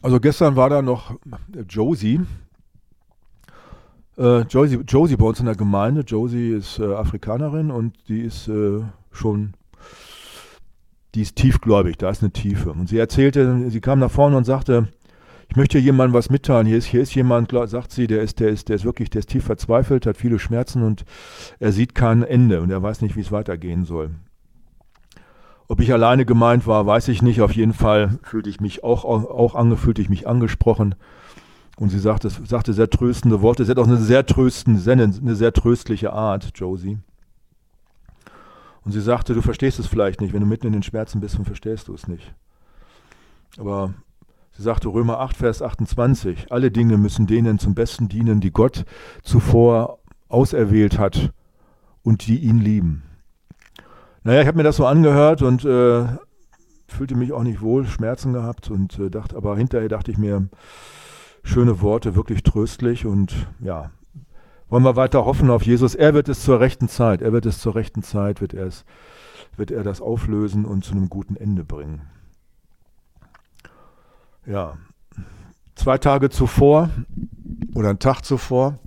Also gestern war da noch Josie. Josie bei uns in der Gemeinde. Josie ist Afrikanerin und die ist die ist tiefgläubig, da ist eine Tiefe. Und sie erzählte, sie kam nach vorne und sagte, ich möchte jemandem was mitteilen. Hier ist jemand, sagt sie, der ist tief verzweifelt, hat viele Schmerzen und er sieht kein Ende und er weiß nicht, wie es weitergehen soll. Ob ich alleine gemeint war, weiß ich nicht. Auf jeden Fall fühlte ich mich fühlte ich mich angesprochen. Und sie sagte sehr tröstende Worte. Sie hat auch eine sehr tröstliche Art, Josie. Und sie sagte, du verstehst es vielleicht nicht. Wenn du mitten in den Schmerzen bist, dann verstehst du es nicht. Aber sie sagte, Römer 8, Vers 28, alle Dinge müssen denen zum Besten dienen, die Gott zuvor auserwählt hat und die ihn lieben. Naja, ich habe mir das so angehört und fühlte mich auch nicht wohl, Schmerzen gehabt und aber hinterher dachte ich mir, schöne Worte, wirklich tröstlich und ja, wollen wir weiter hoffen auf Jesus. Er wird es zur rechten Zeit, wird er das auflösen und zu einem guten Ende bringen. Ja, 2 Tage zuvor oder einen Tag zuvor,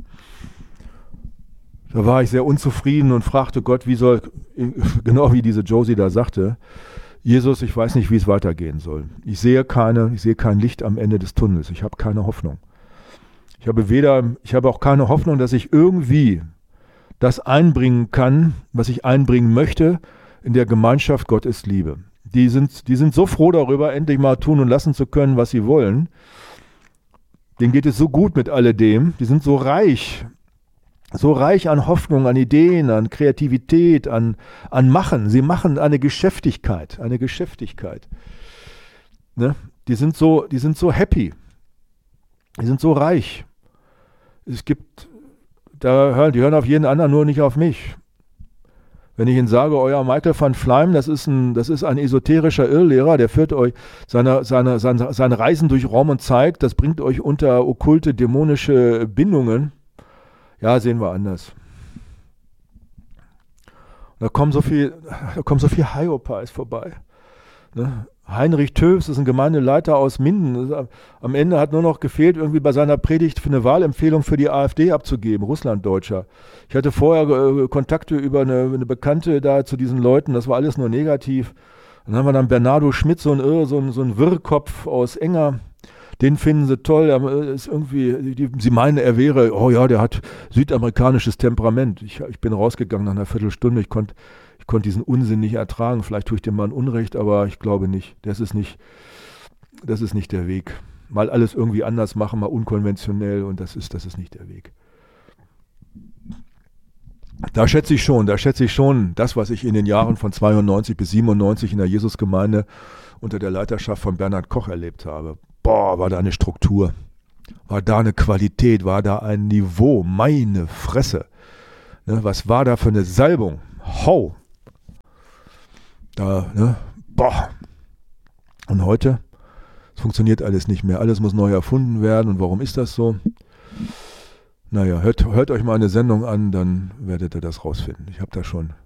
da war ich sehr unzufrieden und fragte Gott, genau wie diese Josie da sagte, Jesus, ich weiß nicht, wie es weitergehen soll. Ich sehe kein Licht am Ende des Tunnels. Ich habe keine Hoffnung. Ich habe auch keine Hoffnung, dass ich irgendwie das einbringen kann, was ich einbringen möchte in der Gemeinschaft Gottes Liebe. Die sind so froh darüber, endlich mal tun und lassen zu können, was sie wollen. Denen geht es so gut mit alledem. Die sind so reich an Hoffnung, an Ideen, an Kreativität, an Machen. Sie machen eine Geschäftigkeit. Ne? Die sind so happy. Die sind so reich. Die hören auf jeden anderen, nur nicht auf mich. Wenn ich Ihnen sage, euer Michael van Fleim, das ist ein esoterischer Irrlehrer, der führt euch seine Reisen durch Raum und Zeit, das bringt euch unter okkulte, dämonische Bindungen. Ja, sehen wir anders. Da kommen so viel Hiopies vorbei. Ne? Heinrich Töfs ist ein Gemeindeleiter aus Minden. Am Ende hat nur noch gefehlt, irgendwie bei seiner Predigt für eine Wahlempfehlung für die AfD abzugeben, Russlanddeutscher. Ich hatte vorher Kontakte über eine Bekannte da zu diesen Leuten, das war alles nur negativ. Dann haben wir dann Bernardo Schmidt, so ein Wirrkopf aus Enger. Den finden sie toll, ist irgendwie, sie meinen, der hat südamerikanisches Temperament. Ich bin rausgegangen nach einer Viertelstunde, ich konnte diesen Unsinn nicht ertragen. Vielleicht tue ich dem Mann Unrecht, aber ich glaube nicht. Das ist nicht der Weg. Mal alles irgendwie anders machen, mal unkonventionell und das ist nicht der Weg. Da schätze ich schon, das, was ich in den Jahren von 92 bis 97 in der Jesusgemeinde unter der Leiterschaft von Bernhard Koch erlebt habe. Boah, war da eine Struktur, war da eine Qualität, war da ein Niveau, meine Fresse. Ne, was war da für eine Salbung? Hau! Da, ne? Boah! Und heute? Es funktioniert alles nicht mehr. Alles muss neu erfunden werden. Und warum ist das so? Naja, hört euch mal eine Sendung an, dann werdet ihr das rausfinden. Ich habe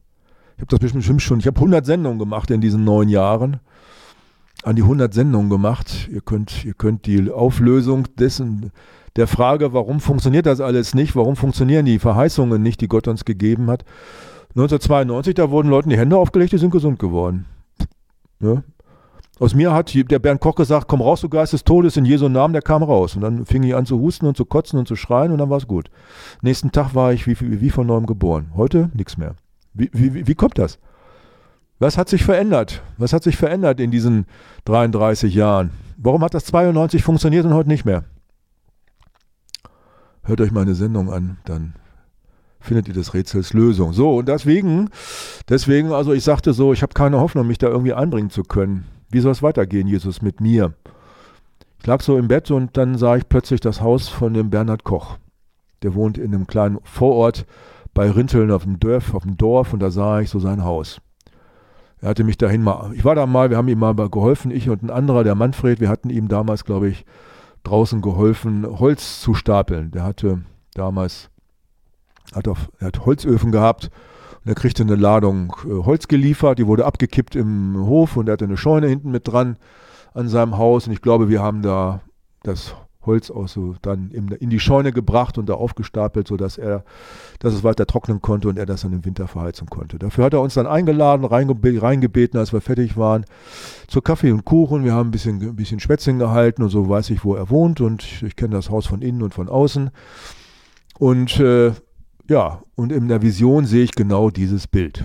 100 Sendungen gemacht in diesen 9 Jahren. An die 100 Sendungen gemacht. Ihr könnt die Auflösung der Frage, warum funktioniert das alles nicht, warum funktionieren die Verheißungen nicht, die Gott uns gegeben hat. 1992, da wurden Leuten die Hände aufgelegt, die sind gesund geworden. Ja. Aus mir hat der Bernd Koch gesagt, komm raus, du Geist des Todes, in Jesu Namen, der kam raus. Und dann fing ich an zu husten und zu kotzen und zu schreien und dann war es gut. Nächsten Tag war ich wie von neuem geboren. Heute nichts mehr. Wie kommt das? Was hat sich verändert? Was hat sich verändert in diesen 33 Jahren? Warum hat das 92 funktioniert und heute nicht mehr? Hört euch meine Sendung an, dann findet ihr des Rätsels Lösung. So, und deswegen, also ich sagte so, ich habe keine Hoffnung, mich da irgendwie einbringen zu können. Wie soll es weitergehen, Jesus, mit mir? Ich lag so im Bett und dann sah ich plötzlich das Haus von dem Bernhard Koch. Der wohnt in einem kleinen Vorort bei Rinteln auf dem Dorf und da sah ich so sein Haus. Er hatte mich dahin ich war da mal, wir haben ihm mal geholfen, ich und ein anderer, der Manfred, wir hatten ihm damals, glaube ich, draußen geholfen, Holz zu stapeln. Der hatte damals, er hat Holzöfen gehabt und er kriegte eine Ladung Holz geliefert, die wurde abgekippt im Hof und er hatte eine Scheune hinten mit dran an seinem Haus und ich glaube, wir haben da das Holz auch so dann in die Scheune gebracht und da aufgestapelt, sodass es weiter trocknen konnte und er das dann im Winter verheizen konnte. Dafür hat er uns dann eingeladen, reingebeten, als wir fertig waren, zu Kaffee und Kuchen. Wir haben ein bisschen Schwätzchen gehalten und so weiß ich, wo er wohnt und ich kenne das Haus von innen und von außen. Und und in der Vision sehe ich genau dieses Bild.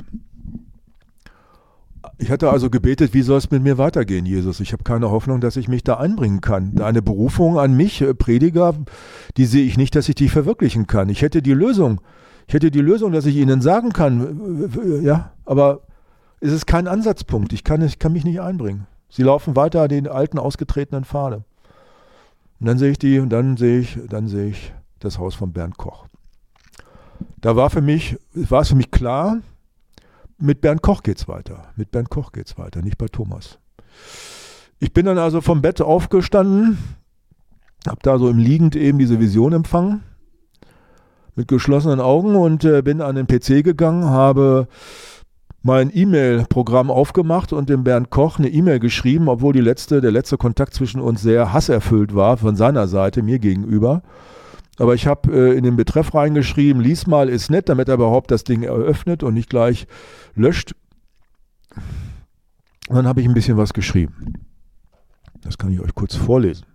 Ich hatte also gebetet, wie soll es mit mir weitergehen, Jesus? Ich habe keine Hoffnung, dass ich mich da einbringen kann. Deine Berufung an mich, Prediger, die sehe ich nicht, dass ich die verwirklichen kann. Ich hätte die Lösung, dass ich ihnen sagen kann, ja, aber es ist kein Ansatzpunkt. Ich kann mich nicht einbringen. Sie laufen weiter den alten, ausgetretenen Pfade. Und dann sehe ich das Haus von Bernd Koch. Da war es für mich klar, mit Bernd Koch geht's weiter. Nicht bei Thomas. Ich bin dann also vom Bett aufgestanden, habe da so im Liegend eben diese Vision empfangen, mit geschlossenen Augen und bin an den PC gegangen, habe mein E-Mail-Programm aufgemacht und dem Bernd Koch eine E-Mail geschrieben, obwohl der letzte Kontakt zwischen uns sehr hasserfüllt war, von seiner Seite, mir gegenüber. Aber ich habe in den Betreff reingeschrieben, lies mal, ist nett, damit er überhaupt das Ding eröffnet und nicht gleich löscht. Und dann habe ich ein bisschen was geschrieben. Das kann ich euch kurz vorlesen.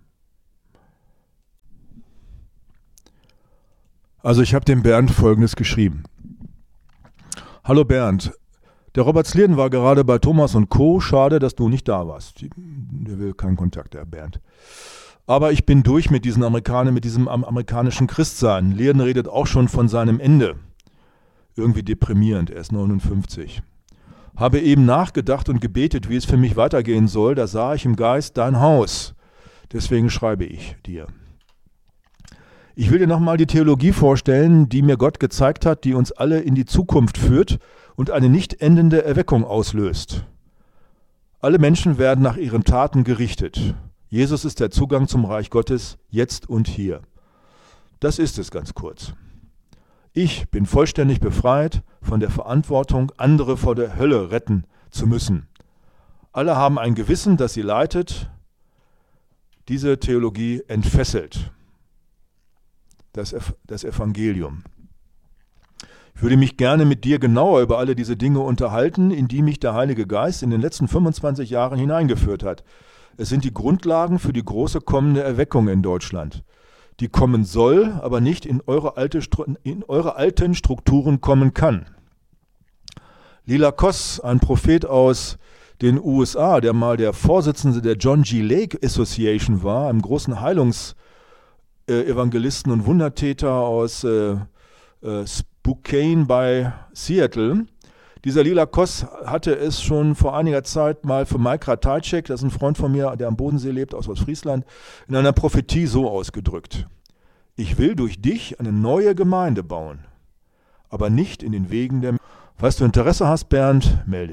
Also ich habe dem Bernd Folgendes geschrieben. Hallo Bernd, der Robert Slierden war gerade bei Thomas & Co. Schade, dass du nicht da warst. Der will keinen Kontakt, der Bernd. Aber ich bin durch mit diesem amerikanischen Christsein. Slierden redet auch schon von seinem Ende. Irgendwie deprimierend, er ist 59. Habe eben nachgedacht und gebetet, wie es für mich weitergehen soll. Da sah ich im Geist dein Haus. Deswegen schreibe ich dir. Ich will dir nochmal die Theologie vorstellen, die mir Gott gezeigt hat, die uns alle in die Zukunft führt und eine nicht endende Erweckung auslöst. Alle Menschen werden nach ihren Taten gerichtet. Jesus ist der Zugang zum Reich Gottes, jetzt und hier. Das ist es ganz kurz. Ich bin vollständig befreit von der Verantwortung, andere vor der Hölle retten zu müssen. Alle haben ein Gewissen, das sie leitet. Diese Theologie entfesselt das Evangelium. Ich würde mich gerne mit dir genauer über alle diese Dinge unterhalten, in die mich der Heilige Geist in den letzten 25 Jahren hineingeführt hat. Es sind die Grundlagen für die große kommende Erweckung in Deutschland. Die kommen soll, aber nicht in eure alten Strukturen kommen kann. Lila Koss, ein Prophet aus den USA, der mal der Vorsitzende der John G. Lake Association war, einem großen Heilungsevangelisten und Wundertäter aus Spokane bei Seattle. Dieser Lila Koss hatte es schon vor einiger Zeit mal für Mike Ratajczak, das ist ein Freund von mir, der am Bodensee lebt, aus Ostfriesland, in einer Prophetie so ausgedrückt. Ich will durch dich eine neue Gemeinde bauen, aber nicht in den Wegen der... Falls du Interesse hast, Bernd, melde